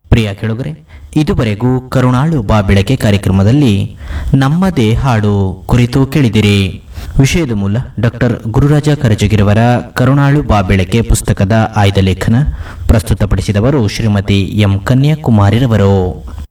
ಪ್ರಿಯ ಕೆಳಗರೆ, ಇದುವರೆಗೂ ಕರುಣಾಳು ಬಾ ಬೆಳಕೆ ಕಾರ್ಯಕ್ರಮದಲ್ಲಿ ನಮ್ಮದೇ ಹಾಡು ಕುರಿತು ಕೇಳಿದಿರಿ. ವಿಷಯದ ಮೂಲ ಡಾಕ್ಟರ್ ಗುರುರಾಜ ಕರಜಗಿರವರ ಕರುಣಾಳು ಬಾ ಬೆಳಕೆ ಪುಸ್ತಕದ ಆಯ್ದ ಲೇಖನ. ಪ್ರಸ್ತುತಪಡಿಸಿದವರು ಶ್ರೀಮತಿ ಎಂ ಕನ್ಯಾಕುಮಾರಿರವರು.